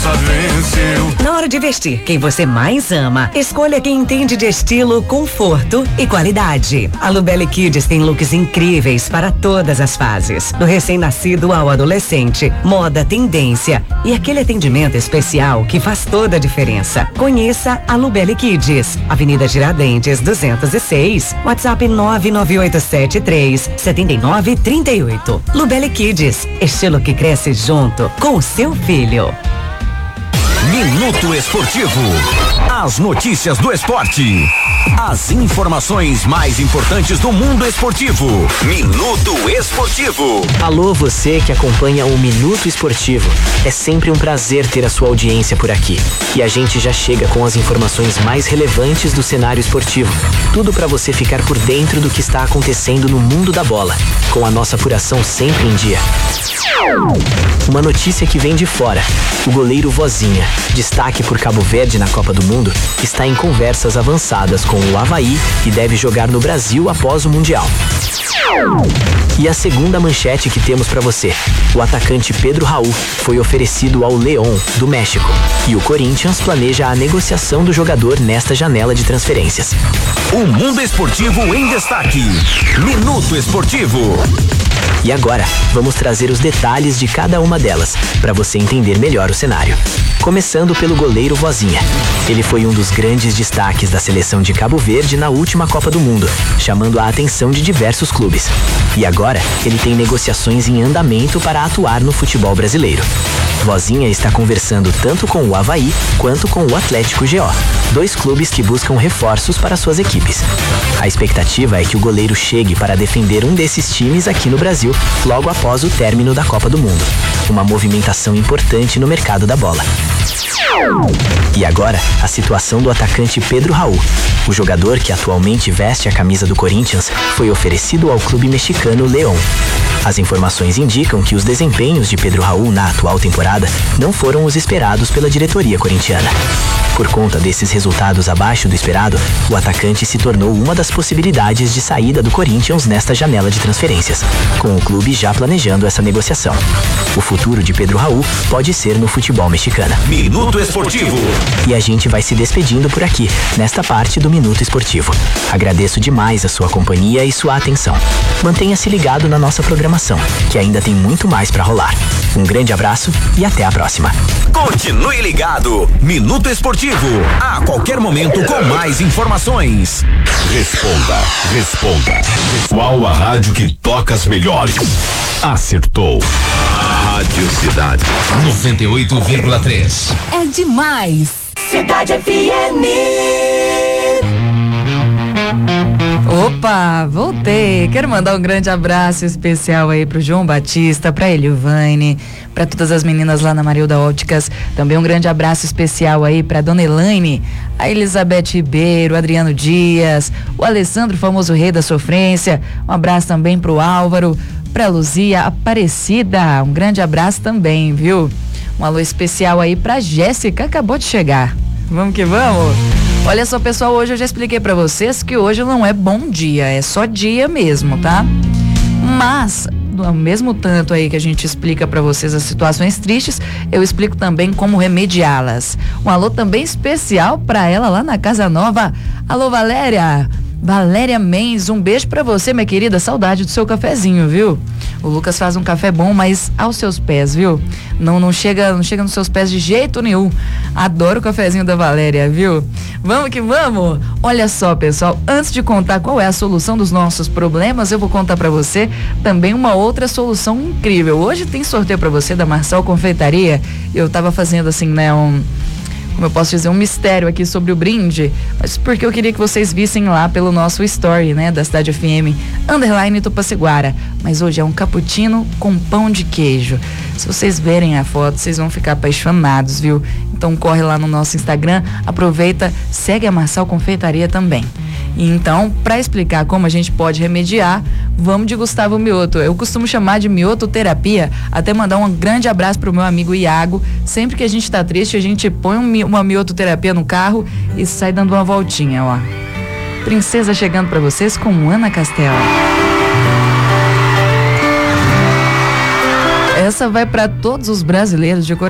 raça venceu. Na hora de vestir quem você mais ama, escolha quem entende de estilo, conforto e qualidade. A Lubelli Kids tem looks incríveis para todas as fases, do recém-nascido ao adolescente, moda, tendência e aquele atendimento especial que faz toda a diferença. Conheça a Lubelli Kids, Avenida Tiradentes 206, WhatsApp 99873-7938. Lubelli Kids, estilo que cresce junto com o seu filho. Minuto Esportivo. As notícias do esporte. As informações mais importantes do mundo esportivo. Minuto Esportivo. Alô, você que acompanha o Minuto Esportivo. É sempre um prazer ter a sua audiência por aqui. E a gente já chega com as informações mais relevantes do cenário esportivo. Tudo para você ficar por dentro do que está acontecendo no mundo da bola. Com a nossa apuração sempre em dia. Uma notícia que vem de fora. O goleiro Vozinha, destaque por Cabo Verde na Copa do Mundo, está em conversas avançadas com o Avaí e deve jogar no Brasil após o Mundial. E a segunda manchete que temos para você. O atacante Pedro Raul foi oferecido ao León, do México. E o Corinthians planeja a negociação do jogador nesta janela de transferências. O mundo esportivo em destaque. Minuto Esportivo. E agora, vamos trazer os detalhes de cada uma delas, para você entender melhor o cenário. Começando pelo goleiro Vozinha. Ele foi um dos grandes destaques da seleção de Cabo Verde na última Copa do Mundo, chamando a atenção de diversos clubes. E agora, ele tem negociações em andamento para atuar no futebol brasileiro. Vozinha está conversando tanto com o Avaí quanto com o Atlético GO, dois clubes que buscam reforços para suas equipes. A expectativa é que o goleiro chegue para defender um desses times aqui no Brasil logo após o término da Copa do Mundo. Uma movimentação importante no mercado da bola. E agora, a situação do atacante Pedro Raul. O jogador que atualmente veste a camisa do Corinthians foi oferecido ao clube mexicano León. As informações indicam que os desempenhos de Pedro Raul na atual temporada não foram os esperados pela diretoria corintiana. Por conta desses resultados abaixo do esperado, o atacante se tornou uma das possibilidades de saída do Corinthians nesta janela de transferências, com o clube já planejando essa negociação. O futuro de Pedro Raul pode ser no futebol mexicano. Minuto Esportivo. E a gente vai se despedindo por aqui, nesta parte do Minuto Esportivo. Agradeço demais a sua companhia e sua atenção. Mantenha-se ligado na nossa programação, que ainda tem muito mais para rolar. Um grande abraço e até a próxima. Continue ligado. Minuto Esportivo. A qualquer momento com mais informações. Responda. Qual a rádio que toca as melhores? Acertou. Rádio Cidade 98,3. É demais. Cidade FM. Opa, voltei. Quero mandar um grande abraço especial aí pro João Batista, pra Elivaine, pra todas as meninas lá na Marilda Ópticas. Também um grande abraço especial aí pra Dona Elaine, a Elizabeth Ribeiro, o Adriano Dias, o Alessandro, famoso rei da sofrência. Um abraço também pro Álvaro, pra Luzia Aparecida. Um grande abraço também, viu? Um alô especial aí pra Jéssica, acabou de chegar. Vamos que vamos. Olha só, pessoal, hoje eu já expliquei pra vocês que hoje não é bom dia, é só dia mesmo, tá? Mas, ao mesmo tanto aí que a gente explica pra vocês as situações tristes, eu explico também como remediá-las. Um alô também especial pra ela lá na Casa Nova. Alô, Valéria! Valéria Mendes, um beijo pra você, minha querida, saudade do seu cafezinho, viu? O Lucas faz um café bom, mas aos seus pés, viu? Não chega nos seus pés de jeito nenhum. Adoro o cafezinho da Valéria, viu? Vamos que vamos! Olha só, pessoal, antes de contar qual é a solução dos nossos problemas, eu vou contar pra você também uma outra solução incrível. Hoje tem sorteio pra você da Marçal Confeitaria. Eu tava fazendo assim, né, como eu posso dizer, um mistério aqui sobre o brinde, mas porque eu queria que vocês vissem lá pelo nosso story, né, da Cidade FM, _Tupaciguara. Mas hoje é um cappuccino com pão de queijo. Se vocês verem a foto, vocês vão ficar apaixonados, viu? Então corre lá no nosso Instagram, aproveita, segue a Marçal Confeitaria também. E então, para explicar como a gente pode remediar, vamos de Gustavo Mioto. Eu costumo chamar de Mioto Terapia, até mandar um grande abraço pro meu amigo Iago. Sempre que a gente tá triste, a gente põe uma Mioto Terapia no carro e sai dando uma voltinha, ó. Princesa chegando para vocês com Ana Castela. Essa vai para todos os brasileiros de coração.